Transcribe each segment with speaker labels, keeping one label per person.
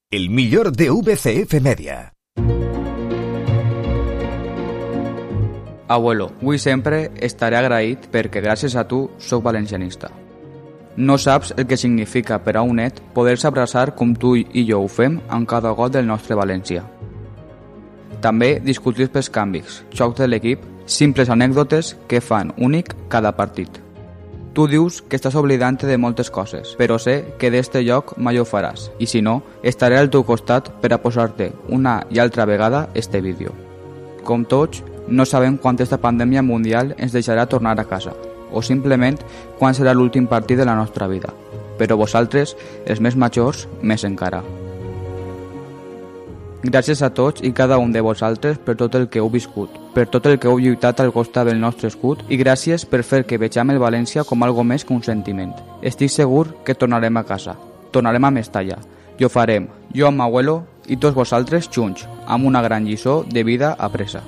Speaker 1: El millor de VCF Media.
Speaker 2: Abuelo, avui sempre estaré agraït perquè gràcies a tu soc valencianista. No saps el que significa per a un net poder-se abraçar com tu i jo ho fem en cada gol del nostre València. També discutir pels canvis, xocs de l'equip, simples anècdotes que fan únic cada partit. Tu dius que estàs oblidant-te de moltes coses, però sé que d'este lloc mai ho faràs, i si no, estaré al teu costat per a posar-te una i altra vegada este vídeo. Com tots, no sabem quan esta pandèmia mundial ens deixarà tornar a casa, o simplement quan serà l'últim partit de la nostra vida. Però vosaltres, els més majors, més encara. Gràcies a tots i cada un de vosaltres per tot el que heu viscut, per tot el que heu lluitat al costat del nostre escut i gràcies per fer que vegem el València com algo més que un sentiment. Estic segur que tornarem a casa, tornarem a Mestalla i ho farem, jo amb abuelo i tots vosaltres junts, amb una gran lliçó de vida apresa.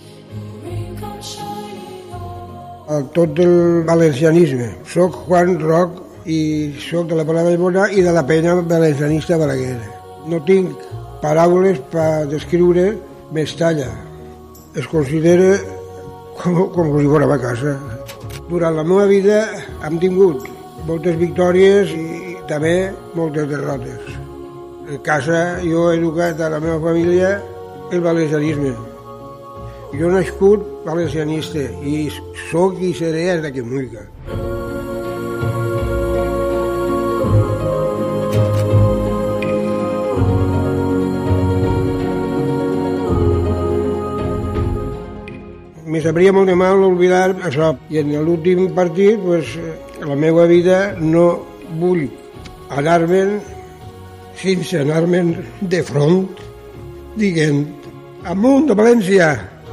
Speaker 3: Tot el valencianisme. Soc Juan Roc i soc de la Pala Vallbona i de la penya valencianista Balaguer. No tinc paraules per descriure Mestalla. Es considera com si fórem a casa. Durant la meva vida hem tingut moltes victòries i també moltes derrotes. En casa jo he educat a la meva família el valencianisme. Jo he nascut valencianista i soc i seré des que m'ulga. Me sabria molt de mal oblidar això. I en l'últim partit, pues, la meva vida no vull anar-me'n sense anar-me'n de front dient amunt de València.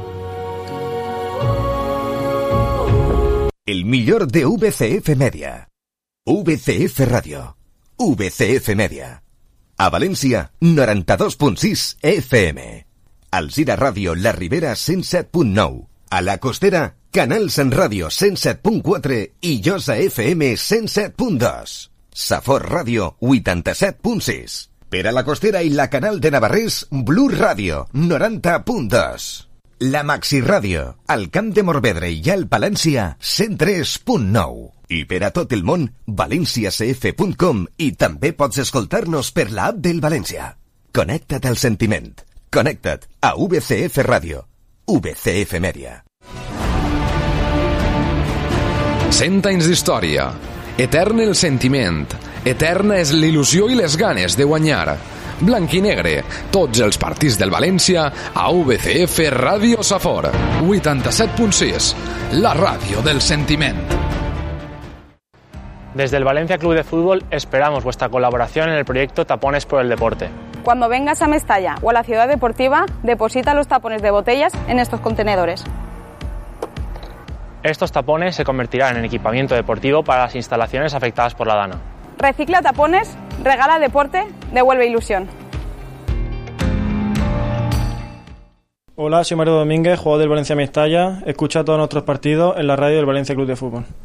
Speaker 1: El millor de VCF Media. VCF Ràdio. VCF Media. A València, 92.6 FM. Alzira Ràdio, La Ribera, 107.9. A la Costera, Canal Sant Ràdio 107.4 i Josa FM 107.2. Safor Ràdio 87.6. Per a la Costera i la Canal de Navarrés, Blu Ràdio 90.2. La Maxi Ràdio, al Camp de Morvedre i al Palència 103.9. I per a tot el món, valenciacf.com i també pots escoltar-nos per l'app del València. Connecta't al sentiment. Connecta't a VCF Ràdio. VCF Media.
Speaker 4: 100 anys d'història. Etern el sentiment. Eterna és l'il·lusió i les ganes de guanyar. Blanc i negre, tots els partits del València a VCF Ràdio Safor 87.6, la ràdio del sentiment.
Speaker 5: Desde el Valencia Club de Fútbol esperamos vuestra colaboración en el proyecto Tapones por el Deporte.
Speaker 6: Cuando vengas a Mestalla o a la ciudad deportiva, deposita los tapones de botellas en estos contenedores.
Speaker 5: Estos tapones se convertirán en equipamiento deportivo para las instalaciones afectadas por la Dana.
Speaker 6: Recicla tapones, regala deporte, devuelve ilusión.
Speaker 7: Hola, soy Mario Domínguez, jugador del Valencia Mestalla. Escucha todos nuestros partidos en la radio del Valencia Club de Fútbol.